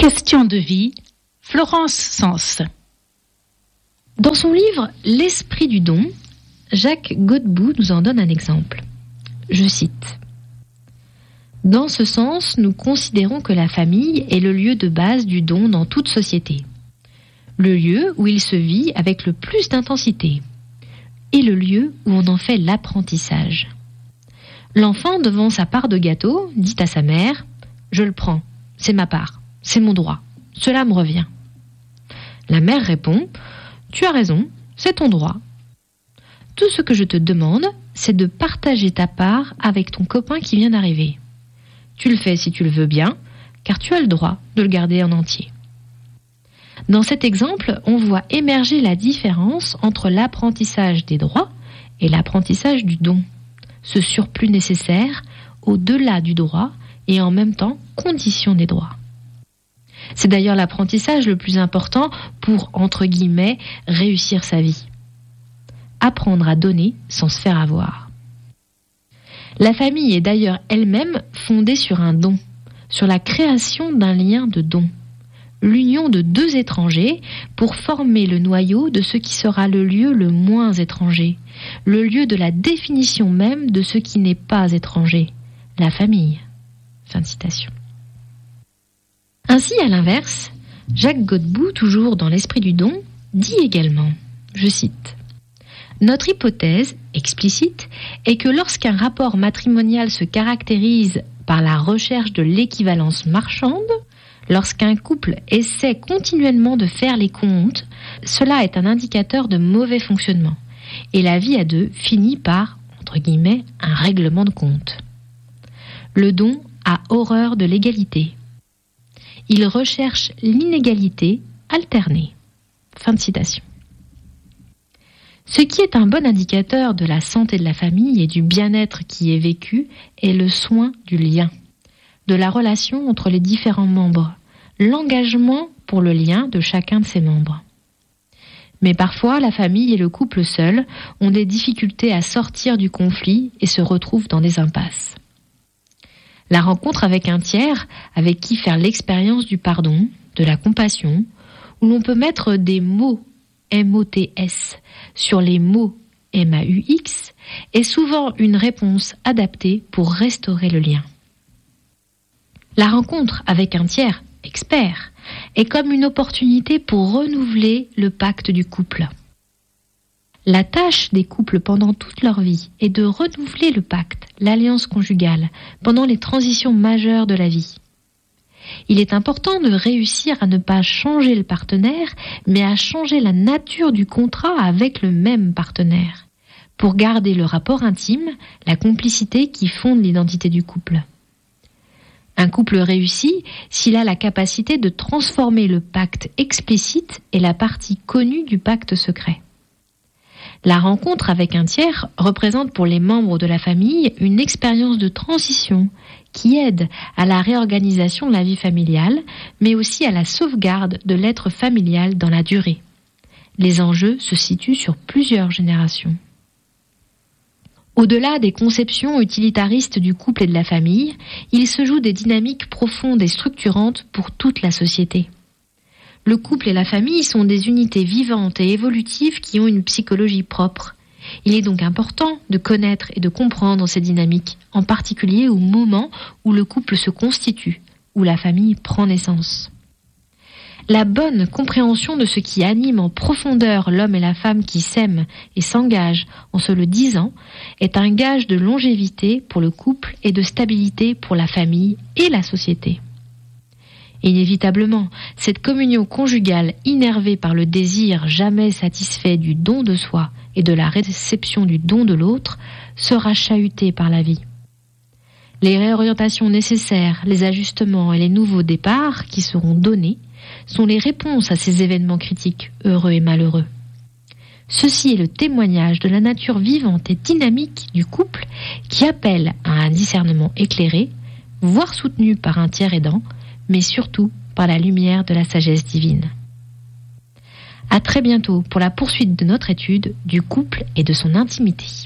Question de vie, Florence Sens. Dans son livre « L'esprit du don », Jacques Godbout nous en donne un exemple. Je cite. « Dans ce sens, nous considérons que la famille est le lieu de base du don dans toute société, le lieu où il se vit avec le plus d'intensité, et le lieu où on en fait l'apprentissage. L'enfant, devant sa part de gâteau, dit à sa mère « Je le prends, c'est ma part, c'est mon droit, cela me revient. » La mère répond « Tu as raison, c'est ton droit. Tout ce que je te demande, c'est de partager ta part avec ton copain qui vient d'arriver. Tu le fais si tu le veux bien, car tu as le droit de le garder en entier. » Dans cet exemple, on voit émerger la différence entre l'apprentissage des droits et l'apprentissage du don, ce surplus nécessaire au-delà du droit et en même temps condition des droits. C'est d'ailleurs l'apprentissage le plus important pour, entre guillemets, réussir sa vie. Apprendre à donner sans se faire avoir. La famille est d'ailleurs elle-même fondée sur un don, sur la création d'un lien de don. L'union de deux étrangers pour former le noyau de ce qui sera le lieu le moins étranger, le lieu de la définition même de ce qui n'est pas étranger, la famille. Fin de citation. Ainsi, à l'inverse, Jacques Godbout, toujours dans l'esprit du don, dit également, je cite, « Notre hypothèse, explicite, est que lorsqu'un rapport matrimonial se caractérise par la recherche de l'équivalence marchande, lorsqu'un couple essaie continuellement de faire les comptes, cela est un indicateur de mauvais fonctionnement, et la vie à deux finit par, entre guillemets, un règlement de compte. Le don a horreur de l'égalité. Il recherche l'inégalité alternée. » Fin de citation. Ce qui est un bon indicateur de la santé de la famille et du bien-être qui est vécu est le soin du lien, de la relation entre les différents membres, l'engagement pour le lien de chacun de ses membres. Mais parfois, la famille et le couple seul ont des difficultés à sortir du conflit et se retrouvent dans des impasses. La rencontre avec un tiers, avec qui faire l'expérience du pardon, de la compassion, où l'on peut mettre des mots MOTS sur les mots MAUX, est souvent une réponse adaptée pour restaurer le lien. La rencontre avec un tiers expert est comme une opportunité pour renouveler le pacte du couple. La tâche des couples pendant toute leur vie est de renouveler le pacte, l'alliance conjugale, pendant les transitions majeures de la vie. Il est important de réussir à ne pas changer le partenaire, mais à changer la nature du contrat avec le même partenaire, pour garder le rapport intime, la complicité qui fonde l'identité du couple. Un couple réussit s'il a la capacité de transformer le pacte explicite et la partie connue du pacte secret. La rencontre avec un tiers représente pour les membres de la famille une expérience de transition qui aide à la réorganisation de la vie familiale, mais aussi à la sauvegarde de l'être familial dans la durée. Les enjeux se situent sur plusieurs générations. Au-delà des conceptions utilitaristes du couple et de la famille, il se joue des dynamiques profondes et structurantes pour toute la société. Le couple et la famille sont des unités vivantes et évolutives qui ont une psychologie propre. Il est donc important de connaître et de comprendre ces dynamiques, en particulier au moment où le couple se constitue, où la famille prend naissance. La bonne compréhension de ce qui anime en profondeur l'homme et la femme qui s'aiment et s'engagent en se le disant est un gage de longévité pour le couple et de stabilité pour la famille et la société. Inévitablement, cette communion conjugale innervée par le désir jamais satisfait du don de soi et de la réception du don de l'autre sera chahutée par la vie. Les réorientations nécessaires, les ajustements et les nouveaux départs qui seront donnés sont les réponses à ces événements critiques, heureux et malheureux. Ceci est le témoignage de la nature vivante et dynamique du couple qui appelle à un discernement éclairé, voire soutenu par un tiers aidant, mais surtout par la lumière de la sagesse divine. À très bientôt pour la poursuite de notre étude du couple et de son intimité.